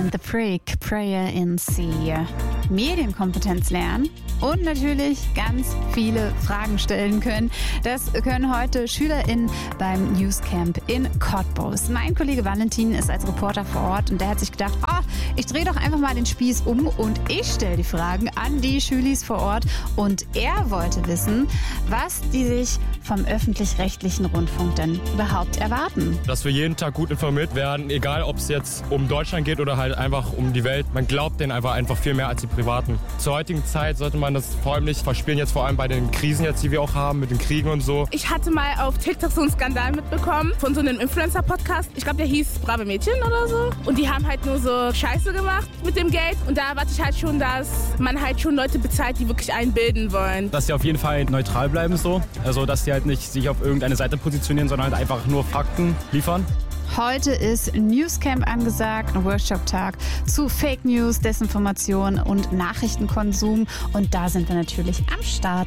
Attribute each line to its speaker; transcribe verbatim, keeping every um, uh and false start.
Speaker 1: and the Freak, Prayer in Sea. Medienkompetenz lernen und natürlich ganz viele Fragen stellen können. Das können heute SchülerInnen beim Newscamp in Cottbus. Mein Kollege Valentin ist als Reporter vor Ort und der hat sich gedacht, oh, ich drehe doch einfach mal den Spieß um und ich stelle die Fragen an die Schülis vor Ort. Und er wollte wissen, was die sich vom öffentlich-rechtlichen Rundfunk denn überhaupt erwarten.
Speaker 2: Dass wir jeden Tag gut informiert werden, egal ob es jetzt um Deutschland geht oder halt einfach um die Welt. Man glaubt denen einfach, einfach viel mehr als die Privaten. Zur heutigen Zeit sollte man das vor allem nicht verspielen, jetzt vor allem bei den Krisen jetzt, die wir auch haben, mit den Kriegen und so.
Speaker 3: Ich hatte mal auf TikTok so einen Skandal mitbekommen von so einem Influencer-Podcast. Ich glaube, der hieß Brave Mädchen oder so. Und die haben halt nur so Scheiße gemacht mit dem Geld. Und da erwarte ich halt schon, dass man halt schon Leute bezahlt, die wirklich einen bilden wollen.
Speaker 4: Dass die auf jeden Fall neutral bleiben so. Also, dass die halt nicht sich auf irgendeine Seite positionieren, sondern halt einfach nur Fakten liefern.
Speaker 1: Heute ist Newscamp angesagt, ein Workshop-Tag zu Fake News, Desinformation und Nachrichtenkonsum. Und da sind wir natürlich am Start.